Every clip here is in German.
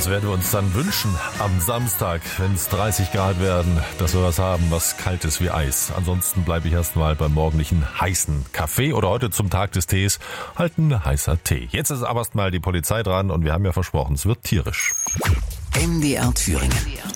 Das werden wir uns dann wünschen am Samstag, wenn es 30 Grad werden, dass wir was haben, was kalt ist wie Eis. Ansonsten bleibe ich erstmal beim morgendlichen heißen Kaffee oder heute zum Tag des Tees halt ein heißer Tee. Jetzt ist aber erstmal die Polizei dran und wir haben ja versprochen, es wird tierisch. MDR Thüringen.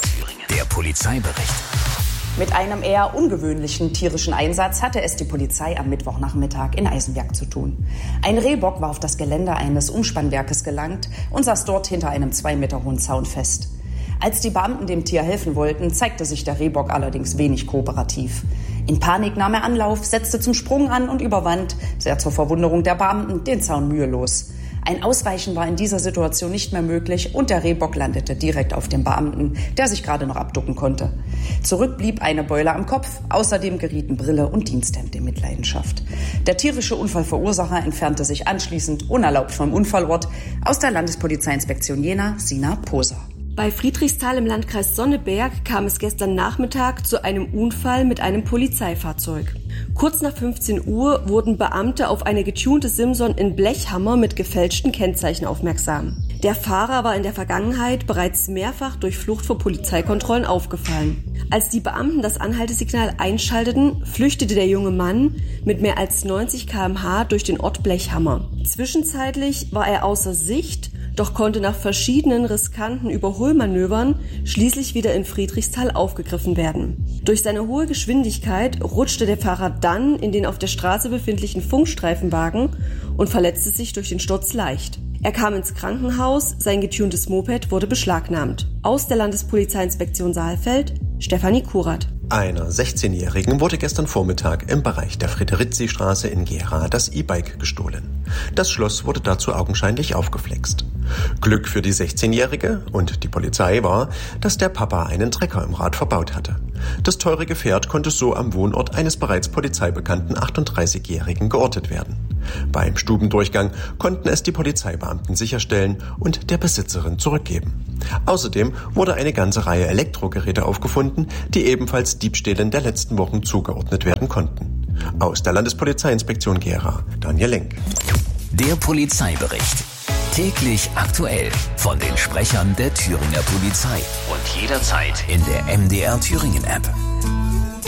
Der Polizeibericht. Mit einem eher ungewöhnlichen tierischen Einsatz hatte es die Polizei am Mittwochnachmittag in Eisenberg zu tun. Ein Rehbock war auf das Gelände eines Umspannwerkes gelangt und saß dort hinter einem 2 Meter hohen Zaun fest. Als die Beamten dem Tier helfen wollten, zeigte sich der Rehbock allerdings wenig kooperativ. In Panik nahm er Anlauf, setzte zum Sprung an und überwand, sehr zur Verwunderung der Beamten, den Zaun mühelos. Ein Ausweichen war in dieser Situation nicht mehr möglich und der Rehbock landete direkt auf dem Beamten, der sich gerade noch abducken konnte. Zurück blieb eine Beule am Kopf, außerdem gerieten Brille und Diensthemd in Mitleidenschaft. Der tierische Unfallverursacher entfernte sich anschließend unerlaubt vom Unfallort. Aus der Landespolizeiinspektion Jena, Sina Poser. Bei Friedrichsthal im Landkreis Sonneberg kam es gestern Nachmittag zu einem Unfall mit einem Polizeifahrzeug. Kurz nach 15 Uhr wurden Beamte auf eine getunte Simson in Blechhammer mit gefälschten Kennzeichen aufmerksam. Der Fahrer war in der Vergangenheit bereits mehrfach durch Flucht vor Polizeikontrollen aufgefallen. Als die Beamten das Anhaltesignal einschalteten, flüchtete der junge Mann mit mehr als 90 km/h durch den Ort Blechhammer. Zwischenzeitlich war er außer Sicht, doch konnte nach verschiedenen riskanten Überholmanövern schließlich wieder in Friedrichsthal aufgegriffen werden. Durch seine hohe Geschwindigkeit rutschte der Fahrer dann in den auf der Straße befindlichen Funkstreifenwagen und verletzte sich durch den Sturz leicht. Er kam ins Krankenhaus, sein getuntes Moped wurde beschlagnahmt. Aus der Landespolizeiinspektion Saalfeld, Stefanie Kurat. Einer 16-Jährigen wurde gestern Vormittag im Bereich der Friederizi-Straße in Gera das E-Bike gestohlen. Das Schloss wurde dazu augenscheinlich aufgeflext. Glück für die 16-Jährige und die Polizei war, dass der Papa einen Trecker im Rad verbaut hatte. Das teure Gefährt konnte so am Wohnort eines bereits polizeibekannten 38-Jährigen geortet werden. Beim Stubendurchgang konnten es die Polizeibeamten sicherstellen und der Besitzerin zurückgeben. Außerdem wurde eine ganze Reihe Elektrogeräte aufgefunden, die ebenfalls Diebstählen der letzten Wochen zugeordnet werden konnten. Aus der Landespolizeiinspektion Gera, Daniel Lenk. Der Polizeibericht. Täglich aktuell von den Sprechern der Thüringer Polizei und jederzeit in der MDR Thüringen App.